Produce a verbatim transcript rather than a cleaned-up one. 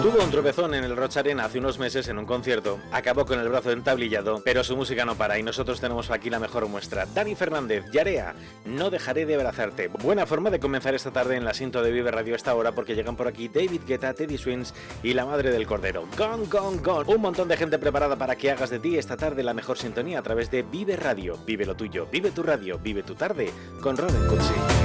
Tuvo un tropezón en el Roch Arena hace unos meses en un concierto, acabó con el brazo entablillado, pero su música no para y nosotros tenemos aquí la mejor muestra. Dani Fernández, Yarea, No dejaré de abrazarte. Buena forma de comenzar esta tarde en la cinta de Vive Radio a esta hora, porque llegan por aquí David Guetta, Teddy Swims y la madre del cordero. Gone, gone, gone. Un montón de gente preparada para que hagas de ti esta tarde la mejor sintonía a través de Vive Radio. Vive lo tuyo, vive tu radio, vive tu tarde con Robin Cutsi.